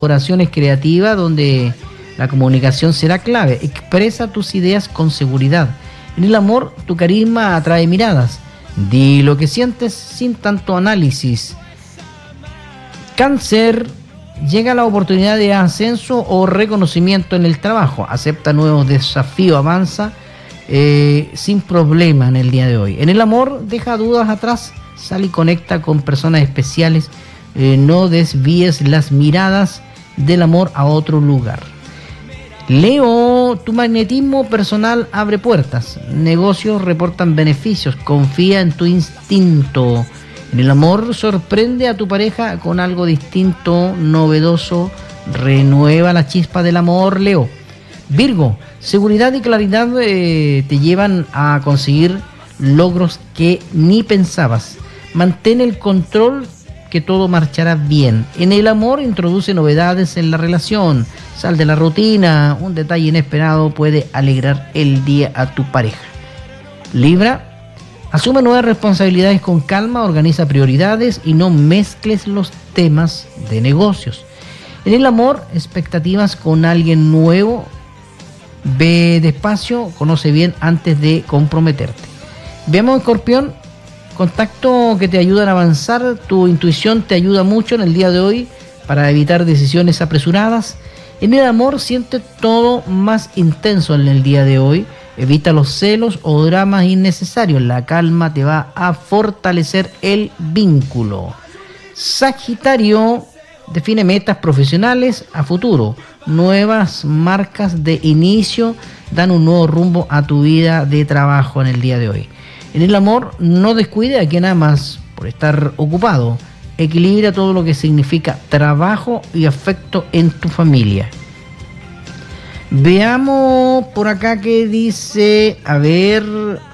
colaboraciones creativas donde la comunicación será clave. Expresa tus ideas con seguridad. En el amor, tu carisma atrae miradas. Di lo que sientes sin tanto análisis. Cáncer, llega la oportunidad de ascenso o reconocimiento en el trabajo. Acepta nuevos desafíos, avanza sin problema en el día de hoy. En el amor, deja dudas atrás, sale y conecta con personas especiales. No desvíes las miradas del amor a otro lugar. Leo, tu magnetismo personal abre puertas. Negocios reportan beneficios. Confía en tu instinto. En el amor, sorprende a tu pareja con algo distinto, novedoso. Renueva la chispa del amor, Leo. Virgo, seguridad y claridad te llevan a conseguir logros que ni pensabas. Mantén el control, que todo marchará bien. En el amor, introduce novedades en la relación. Sal de la rutina. Un detalle inesperado puede alegrar el día a tu pareja. Libra, asume nuevas responsabilidades con calma, organiza prioridades y no mezcles los temas de negocios. En el amor, expectativas con alguien nuevo. Ve despacio, conoce bien antes de comprometerte. Veamos, Escorpión, contacto que te ayudan a avanzar. Tu intuición te ayuda mucho en el día de hoy para evitar decisiones apresuradas. En el amor, siente todo más intenso en el día de hoy. Evita los celos o dramas innecesarios. La calma te va a fortalecer el vínculo. Sagitario, define metas profesionales a futuro. Nuevas marcas de inicio dan un nuevo rumbo a tu vida de trabajo en el día de hoy. En el amor, no descuide a quien amas por estar ocupado. Equilibra todo lo que significa trabajo y afecto en tu familia. Veamos por acá qué dice. A ver,